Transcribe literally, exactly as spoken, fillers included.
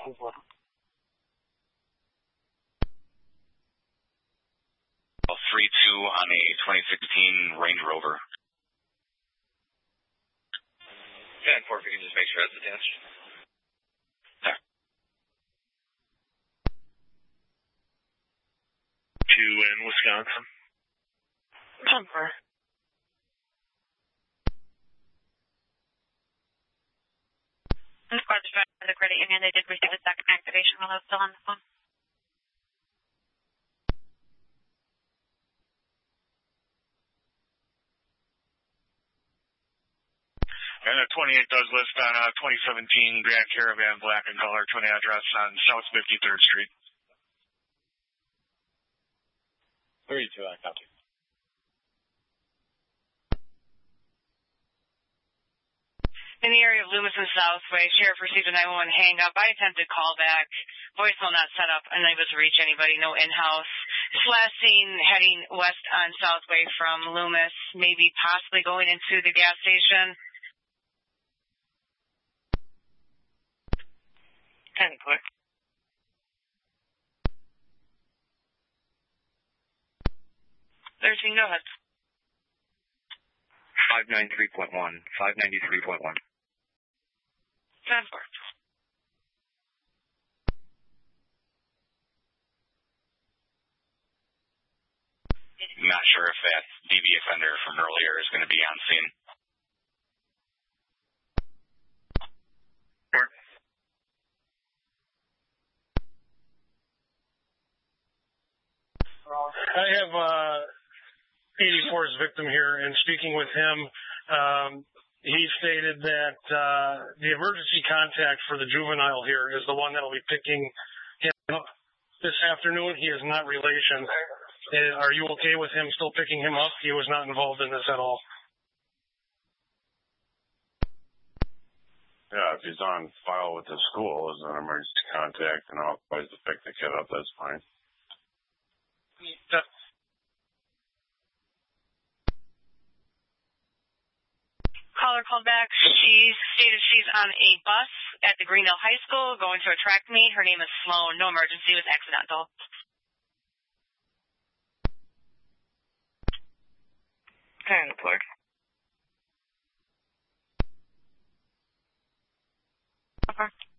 three two on a twenty sixteen Range Rover. ten four, if you can just make sure that's attached. Yeah. Two in Wisconsin. ten four. And of course, for the credit union, they did receive a second activation while I was still on the phone. And a twenty-eight does list on a twenty seventeen Grand Caravan, black and color, twin address on South fifty-third Street. thirty-two, I copy. In the area of Loomis and Southway, Sheriff received a nine one one hang-up. I attempted call back, voicemail not set up, unable to reach anybody, no in-house. This last seen heading west on Southway from Loomis, maybe possibly going into the gas station. ten clear. thirteen, go ahead. five ninety-three point one. five ninety-three point one. ten four. Not sure if that D B offender from earlier is going to be on scene. Sure. I have uh, eighty-four's victim here, and speaking with him, um, he stated that uh, the emergency contact for the juvenile here is the one that will be picking him up this afternoon. He is not relation. Uh, are you okay with him still picking him up? He was not involved in this at all. Yeah, if he's on file with the school as an emergency contact and authorized to pick the kid up, that's fine. That, Caller called back. She stated she's on a bus at the Greenville High School going to a track meet. Her name is Sloan. No emergency, was accidental. ten clear. Okay.